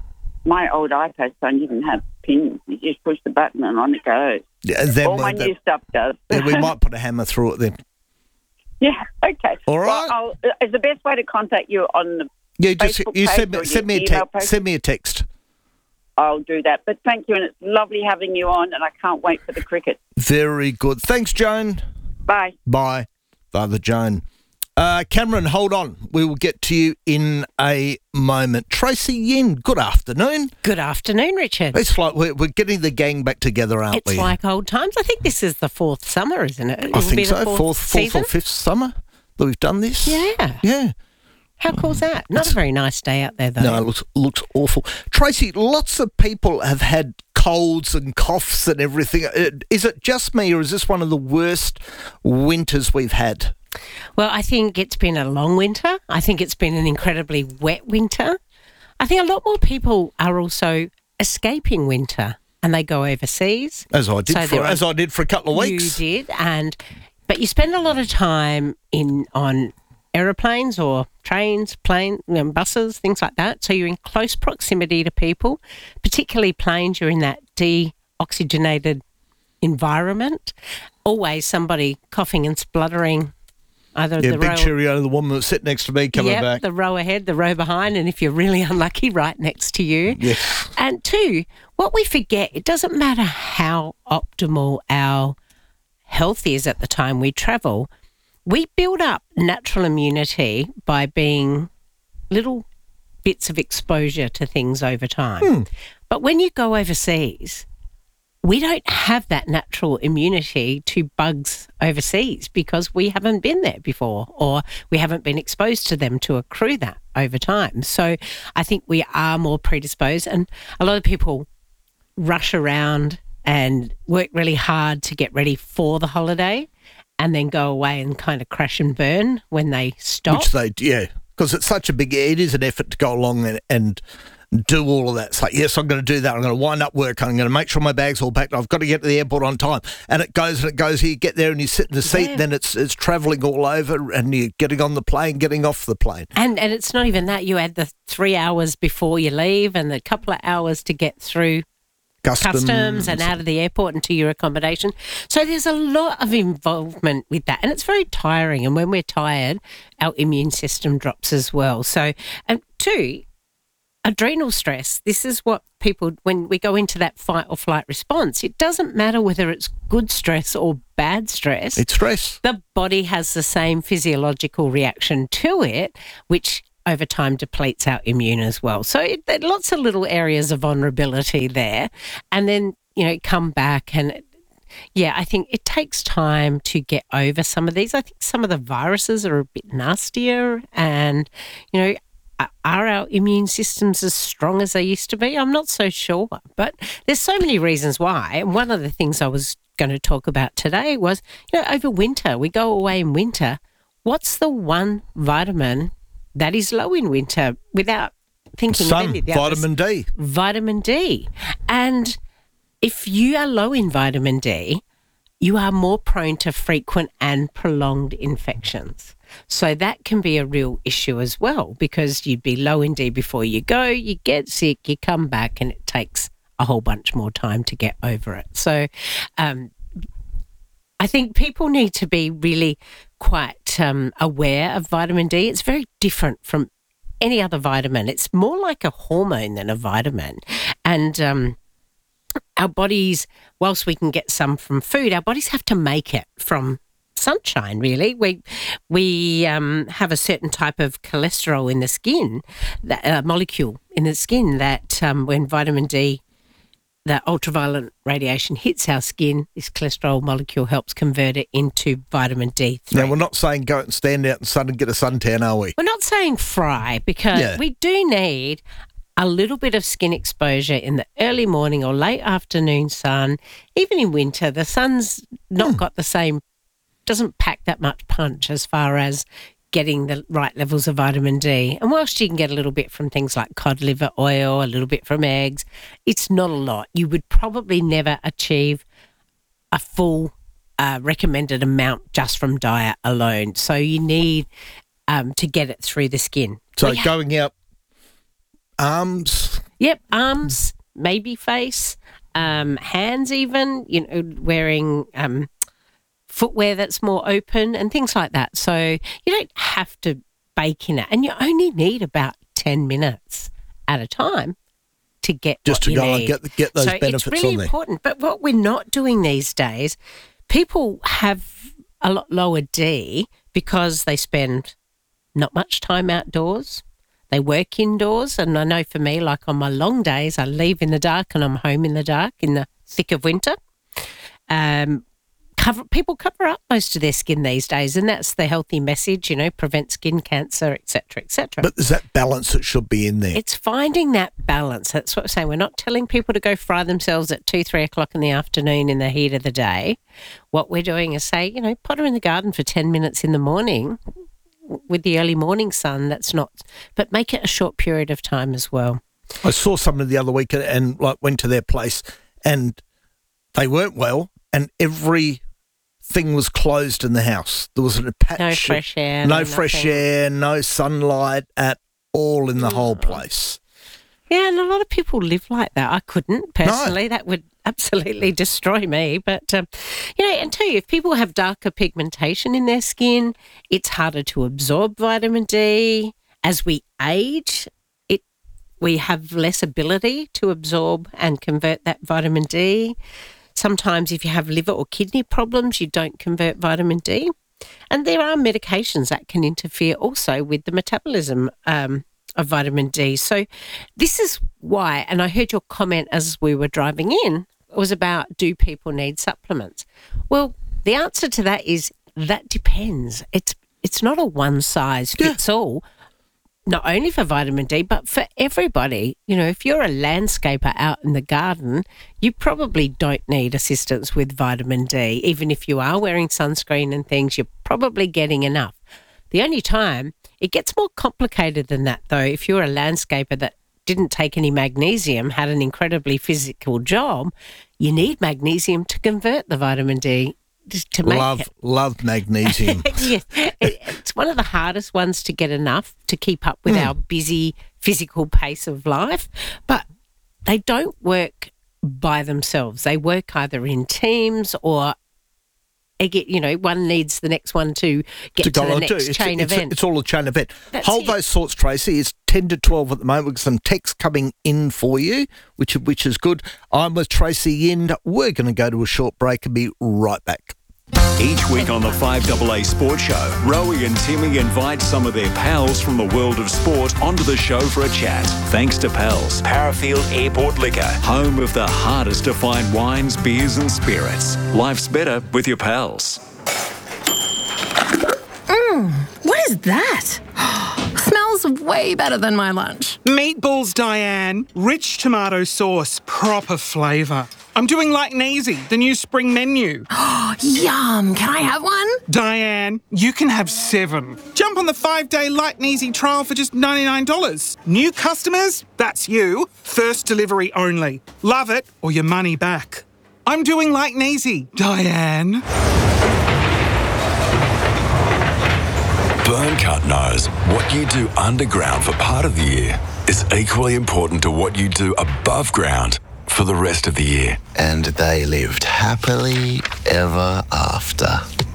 my old iPad don't even have pins. You just push the button and on it goes. Yeah, then All my we- new stuff does. Yeah, we might put a hammer through it then. Yeah. Okay. All right. Well, I'll, is the best way to contact you on the Yeah, just Facebook you page send me or send me a your email text. page? Send me a text. I'll do that. But thank you, and it's lovely having you on, and I can't wait for the cricket. Very good. Thanks, Joan. Bye. Bye, Father Joan. Uh, Cameron, hold on. We will get to you in a moment. Tracy Yin, good afternoon. Good afternoon, Richard. It's like we're, we're getting the gang back together, aren't It's we? like old times. I think this is the fourth summer, isn't it? It I will think be the so. Fourth, Fourth, fourth season? or fifth summer that we've done this. Yeah. Yeah. How cool's that? Not a very nice day out there, though. No, it looks, looks awful. Tracy, lots of people have had colds and coughs and everything. Uh, Is it just me, or is this one of the worst winters we've had? Well, I think it's been a long winter. I think it's been an incredibly wet winter. I think a lot more people are also escaping winter and they go overseas. As I did So for there are- as I did for a couple of weeks. You did, and but you spend a lot of time in on aeroplanes or trains, planes, you know, buses, things like that. So you're in close proximity to people, particularly planes. You're in that deoxygenated environment. Always somebody coughing and spluttering. Either Yeah, the big row, cheerio, the woman that sat next to me coming yep, back. the row ahead, the row behind, and if you're really unlucky, right next to you. Yeah. And two, what we forget, it doesn't matter how optimal our health is at the time we travel, we build up natural immunity by being little bits of exposure to things over time. Hmm. But when you go overseas, we don't have that natural immunity to bugs overseas because we haven't been there before, or we haven't been exposed to them to accrue that over time. So I think we are more predisposed, and a lot of people rush around and work really hard to get ready for the holiday and then go away and kind of crash and burn when they stop. Which they, yeah, because it's such a big, it is an effort to go along and, and do all of that. It's like, yes, I'm going to do that. I'm going to wind up work. I'm going to make sure my bag's all packed. I've got to get to the airport on time. And it goes and it goes. You get there and you sit in the seat, Yeah. then it's it's travelling all over and you're getting on the plane, getting off the plane. And and it's not even that. You add the three hours before you leave and the couple of hours to get through Customs. customs and out of the airport and to your accommodation. So there's a lot of involvement with that, and it's very tiring. And when we're tired, our immune system drops as well. So, and two, adrenal stress, this is what people, when we go into that fight or flight response, it doesn't matter whether it's good stress or bad stress. It's stress. The body has the same physiological reaction to it, which over time depletes our immune as well. So it, there are lots of little areas of vulnerability there. And then, you know, come back and, yeah, I think it takes time to get over some of these. I think some of the viruses are a bit nastier and, you know, are our immune systems as strong as they used to be? I'm not so sure, but there's so many reasons why. And one of the things I was going to talk about today was, you know, over winter, we go away in winter. What's the one vitamin that is low in winter without thinking Sun, of any of the vitamin others? D. Vitamin D. And if you are low in vitamin D, you are more prone to frequent and prolonged infections. So that can be a real issue as well, because you'd be low in D before you go, you get sick, you come back, and it takes a whole bunch more time to get over it. So um, I think people need to be really quite um, aware of vitamin D. It's very different from any other vitamin. It's more like a hormone than a vitamin. And um, our bodies, whilst we can get some from food, our bodies have to make it from sunshine, really. We we um, have a certain type of cholesterol in the skin, that uh, molecule in the skin that um, when vitamin D, the ultraviolet radiation hits our skin, this cholesterol molecule helps convert it into vitamin D three. Now, we're not saying go out and stand out in the sun and get a suntan, are we? We're not saying fry, because Yeah. we do need a little bit of skin exposure in the early morning or late afternoon sun. Even in winter, the sun's not got the same, doesn't pack that much punch as far as getting the right levels of vitamin D. And whilst you can get a little bit from things like cod liver oil, a little bit from eggs, it's not a lot. You would probably never achieve a full uh, recommended amount just from diet alone. So you need um, to get it through the skin. So We ha- going out, arms. Yep, arms, maybe face, um, hands even, you know, wearing um, footwear that's more open and things like that. So you don't have to bake in it, and you only need about ten minutes at a time to get Just what to you go need. and get, get those so benefits it's really on there. important. But what we're not doing these days, people have a lot lower D because they spend not much time outdoors. They work indoors, and I know for me, like on my long days, I leave in the dark and I'm home in the dark in the thick of winter. Um, cover people cover up most of their skin these days, and that's the healthy message, you know, prevent skin cancer, et cetera, et cetera. But there's that balance that should be in there. It's finding that balance. That's what I'm saying. We're not telling people to go fry themselves at two, three o'clock in the afternoon in the heat of the day. What we're doing is say, you know, potter in the garden for ten minutes in the morning with the early morning sun. That's not, but make it a short period of time as well. I saw someone the other week and like went to their place, and they weren't well, and every thing was closed in the house. There was a patch. No fresh air. No no fresh nothing. air, no sunlight at all in the whole place. Yeah, and a lot of people live like that. I couldn't personally. That would absolutely destroy me. But, um, you know, and tell you, if people have darker pigmentation in their skin, it's harder to absorb vitamin D. As we age, it we have less ability to absorb and convert that vitamin D. Sometimes if you have liver or kidney problems, you don't convert vitamin D. And there are medications that can interfere also with the metabolism um, of vitamin D. So this is why, and I heard your comment as we were driving in, it was about, do people need supplements? Well, the answer to that is that depends. It's it's not a one size fits all. Not only for vitamin D, but for everybody. You know, if you're a landscaper out in the garden, you probably don't need assistance with vitamin D. Even if you are wearing sunscreen and things, you're probably getting enough. The only time it gets more complicated than that, though, if you're a landscaper that didn't take any magnesium, had an incredibly physical job, you need magnesium to convert the vitamin D to make love, it. love magnesium. Yes, it, it's one of the hardest ones to get enough to keep up with Mm. our busy physical pace of life, but they don't work by themselves. They work either in teams or, they get, you know, one needs the next one to get to, go the on next to. chain it's, event. It's all a chain event. That's Hold it. those thoughts, Tracy. It's ten to twelve at the moment with some texts coming in for you, which, which is good. I'm with Tracy Yind. We're going to go to a short break and be right back. Each week on the five A A Sports Show, Rowie and Timmy invite some of their pals from the world of sport onto the show for a chat. Thanks to Pals, Parafield Airport Liquor, home of the hardest to find wines, beers and spirits. Life's better with your pals. Mmm, what is that? Smells way better than my lunch. Meatballs, Diane. Rich tomato sauce, proper flavour. I'm doing like Neasy, the new spring menu. Yum! Can I have one? Diane, you can have seven. Jump on the five-day Like Neasy trial for just ninety-nine dollars. New customers? That's you. First delivery only. Love it or your money back. I'm doing like Neasy, Diane. Burncut knows what you do underground for part of the year is equally important to what you do above ground for the rest of the year. And they lived happily ever after.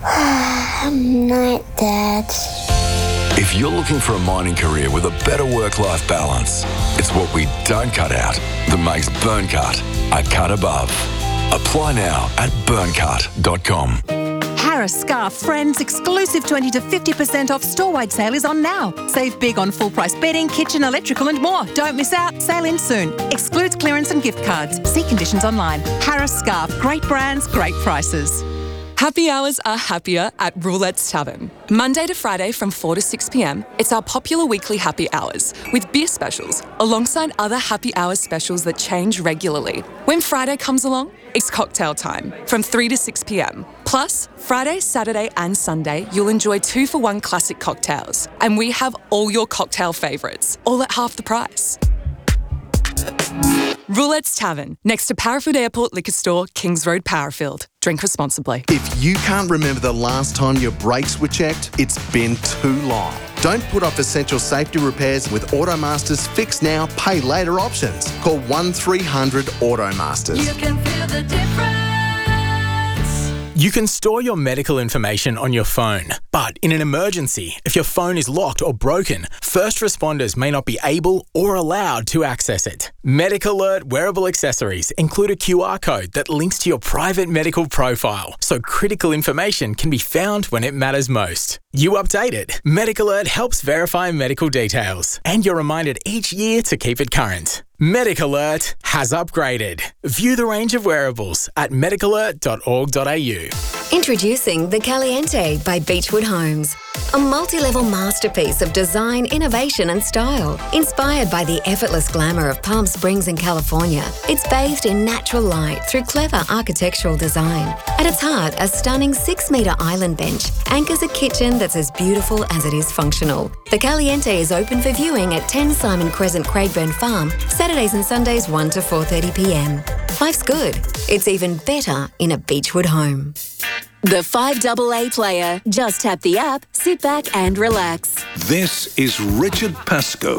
Night, Dad. If you're looking for a mining career with a better work-life balance, it's what we don't cut out that makes Burncut a cut above. Apply now at burncut dot com. Harris Scarf Friends exclusive twenty to fifty percent off store-wide sale is on now. Save big on full-price bedding, kitchen, electrical and more. Don't miss out. Sale ends soon. Excludes clearance and gift cards. See conditions online. Harris Scarf. Great brands, great prices. Happy hours are happier at Roulette's Tavern. Monday to Friday from four to six p.m, it's our popular weekly happy hours with beer specials alongside other happy hours specials that change regularly. When Friday comes along, it's cocktail time from three to six p.m. Plus, Friday, Saturday and Sunday, you'll enjoy two for one classic cocktails. And we have all your cocktail favourites, all at half the price. Roulette's Tavern, next to Parafield Airport Liquor Store, Kings Road, Parafield. Drink responsibly. If you can't remember the last time your brakes were checked, it's been too long. Don't put off essential safety repairs with Automaster's Fix Now, Pay Later options. Call one three hundred Automasters. You can feel the difference. You can store your medical information on your phone, but in an emergency, if your phone is locked or broken, first responders may not be able or allowed to access it. Medic Alert wearable accessories include a Q R code that links to your private medical profile, so critical information can be found when it matters most. You update it. Medic Alert helps verify medical details, and you're reminded each year to keep it current. Medic Alert has upgraded. View the range of wearables at medic alert dot org dot a u. Introducing the Caliente by Beechwood Homes. A multi-level masterpiece of design, innovation and style. Inspired by the effortless glamour of Palm Springs in California, it's bathed in natural light through clever architectural design. At its heart, a stunning six-metre island bench anchors a kitchen that's as beautiful as it is functional. The Caliente is open for viewing at ten Simon Crescent, Craigburn Farm, Saturdays and Sundays one to four thirty p.m. Life's good. It's even better in a Beechwood home. The five A A Player. Just tap the app, sit back and relax. This is Richard Pascoe.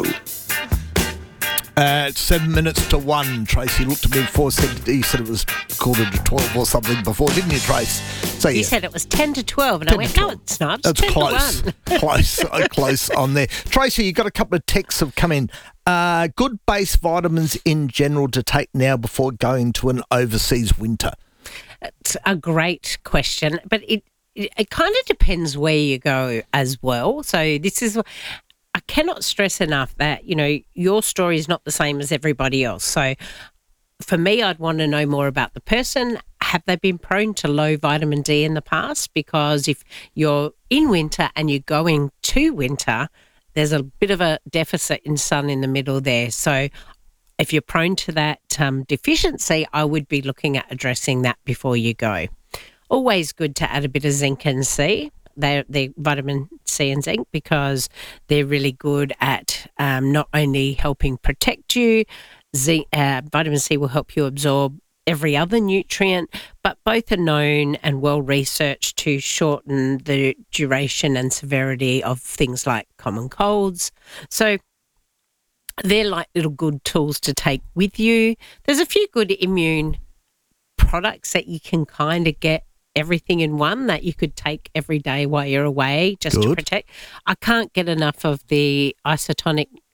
Uh, it's seven minutes to one. Tracy looked at me before, said he said it was quarter to twelve or something before, didn't you, Trace? So You yeah, said it was ten to twelve, and I went, no, it's not. It's that's ten close, to one. close, so close on there. Tracy, you got a couple of texts have come in. Uh, good base vitamins in general to take now before going to an overseas winter. It's a great question, but it it, it kind of depends where you go as well. So this is, I cannot stress enough that, you know, your story is not the same as everybody else. So for me, I'd want to know more about the person. Have they been prone to low vitamin D in the past? Because if you're in winter and you're going to winter, there's a bit of a deficit in sun in the middle there. So if you're prone to that um, deficiency, I would be looking at addressing that before you go. Always good to add a bit of zinc and C. They're, they're vitamin C and zinc because they're really good at um, not only helping protect you, zinc, uh, vitamin C will help you absorb every other nutrient, but both are known and well researched to shorten the duration and severity of things like common colds. So they're like little good tools to take with you. There's a few good immune products that you can kind of get everything in one that you could take every day while you're away just Good. to protect. I can't get enough of the isotonic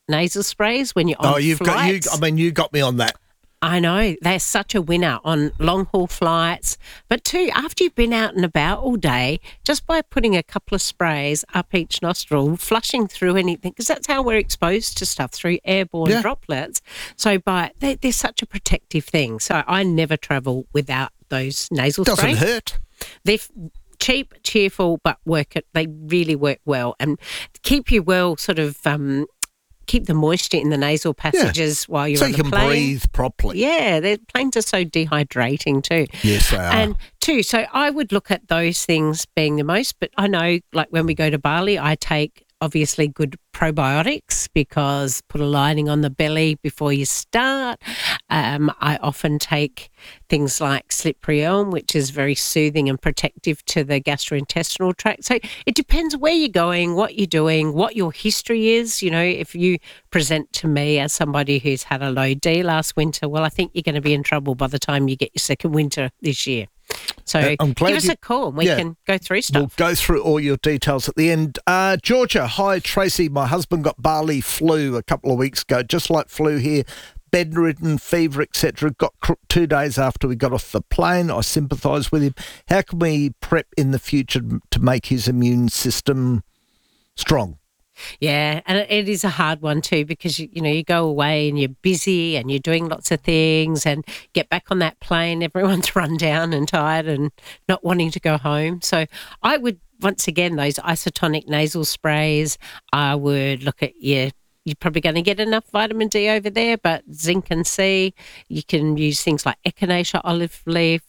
nasal sprays when you're on Oh, you've flights. got you. I mean, you got me on that. I know. They're such a winner on long-haul flights. But too, after you've been out and about all day, just by putting a couple of sprays up each nostril, flushing through anything, because that's how we're exposed to stuff, through airborne Yeah. droplets. So by they, they're such a protective thing. So I never travel without those nasal Doesn't sprays. hurt. They're f- cheap, cheerful, but work it. They really work well and keep you well sort of... Um, keep the moisture in the nasal passages while you're so on you the can plane. breathe properly. Yeah, the planes are so dehydrating too. Yes, they are. And two, so I would look at those things being the most, but I know like when we go to Bali, I take obviously good probiotics because put a lining on the belly before you start. Um, I often take things like slippery elm, which is very soothing and protective to the gastrointestinal tract. So it depends where you're going, what you're doing, what your history is. You know, if you present to me as somebody who's had a low D last winter, well, I think you're going to be in trouble by the time you get your second winter this year. So Uh, I'm glad give us you- a call and we yeah. can go through stuff. We'll go through all your details at the end. Uh, Georgia, hi, Tracy. My husband got Bali flu a couple of weeks ago, just like flu here. Bedridden, fever, et cetera. Got cr- two days after we got off the plane. I sympathise with him. How can we prep in the future to make his immune system strong? Yeah, and it is a hard one too because, you, you know, you go away and you're busy and you're doing lots of things and get back on that plane, everyone's run down and tired and not wanting to go home. So I would, once again, those isotonic nasal sprays, I would look at your You're probably going to get enough vitamin D over there, but zinc and C, you can use things like echinacea, olive leaf,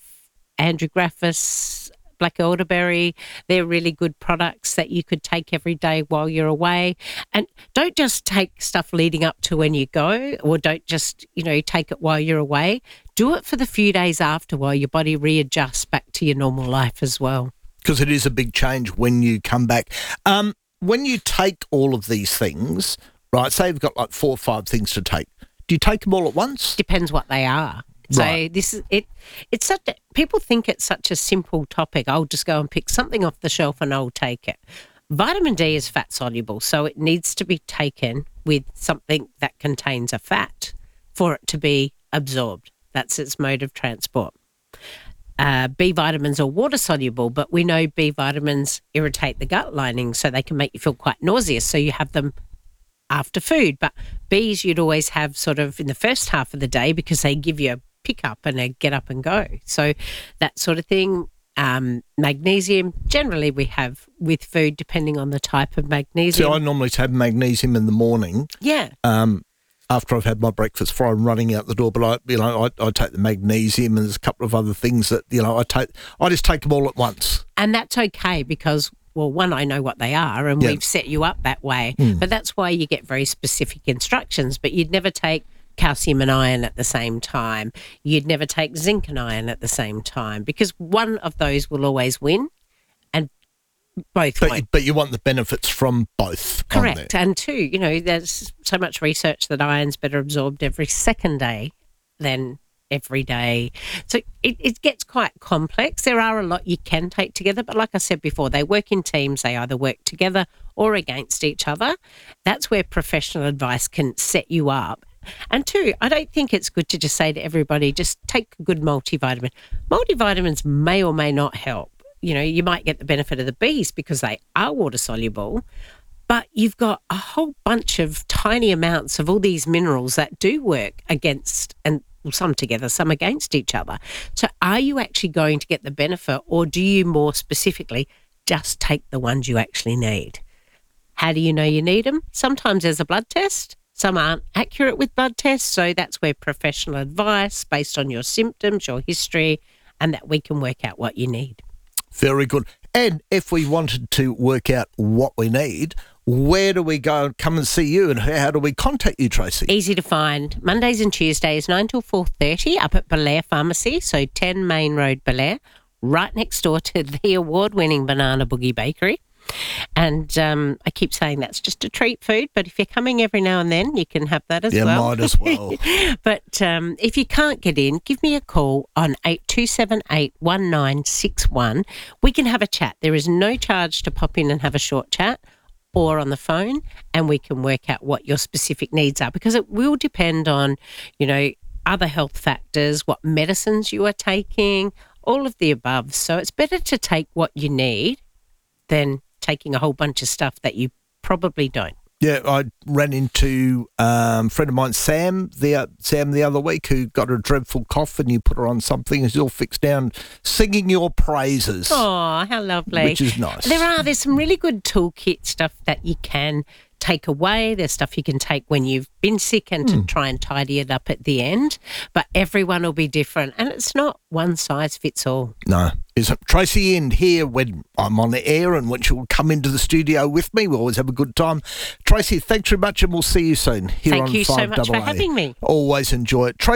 andrographis, black elderberry. They're really good products that you could take every day while you're away. And don't just take stuff leading up to when you go, or don't just, you know, take it while you're away. Do it for the few days after while your body readjusts back to your normal life as well. Because it is a big change when you come back. Um, when you take all of these things, right, say you've got like four or five things to take, do you take them all at once? Depends what they are. So Right. this is it. It's such a, people think it's such a simple topic. I'll just go and pick something off the shelf and I'll take it. Vitamin D is fat soluble, so it needs to be taken with something that contains a fat for it to be absorbed. That's its mode of transport. Uh, B vitamins are water soluble, but we know B vitamins irritate the gut lining, so they can make you feel quite nauseous. So you have them after food, but B's you'd always have sort of in the first half of the day because they give you a pick up and a get up and go. So that sort of thing. Um, magnesium, generally we have with food depending on the type of magnesium. So I normally take magnesium in the morning. Yeah. Um, after I've had my breakfast before I'm running out the door, but I, you know, I, I take the magnesium and there's a couple of other things that, you know, I take, I just take them all at once. And that's okay because, well, one, I know what they are and Yeah. we've set you up that way. Mm. But that's why you get very specific instructions. But you'd never take calcium and iron at the same time. You'd never take zinc and iron at the same time because one of those will always win and both But, won't. you- but you want the benefits from both. on there. Correct. And two, you know, there's so much research that iron's better absorbed every second day than every day. So it, it gets quite complex. There are a lot you can take together, but like I said before, they work in teams. They either work together or against each other. That's where professional advice can set you up. And two, I don't think it's good to just say to everybody, just take a good multivitamin. Multivitamins may or may not help. You know, you might get the benefit of the B's because they are water soluble, but you've got a whole bunch of tiny amounts of all these minerals that do work against, and well, some together, some against each other. So are you actually going to get the benefit, or do you more specifically just take the ones you actually need? How do you know you need them? Sometimes there's a blood test. Some aren't accurate with blood tests, so that's where professional advice based on your symptoms, your history, and that we can work out what you need. Very good. And if we wanted to work out what we need, where do we go and come and see you, and how do we contact you, Tracy? Easy to find. Mondays and Tuesdays, nine till four thirty, up at Belair Pharmacy, so ten Main Road, Belair, right next door to the award-winning Banana Boogie Bakery. And um, I keep saying that's just a treat food, but if you're coming every now and then, you can have that as Yeah, well. might as well. But um, if you can't get in, give me a call on eight two seven eight, one nine six one. We can have a chat. There is no charge to pop in and have a short chat. or on the phone, and we can work out what your specific needs are, because it will depend on, you know, other health factors, what medicines you are taking, all of the above. So it's better to take what you need than taking a whole bunch of stuff that you probably don't. Yeah, I ran into um, a friend of mine, Sam, the Sam the other week, who got a dreadful cough, and you put her on something, and she's all fixed down, singing your praises. Oh, how lovely. Which is nice. There are, there's some really good toolkit stuff that you can take away. There's stuff you can take when you've been sick and Mm. to try and tidy it up at the end. But everyone will be different, and it's not one size fits all. No. Isn't Tracy End here when I'm on the air and when she'll come into the studio with me? We always have a good time. Tracy, thanks very much, and we'll see you soon here Thank on you so five much for A A. having me. Always enjoy it.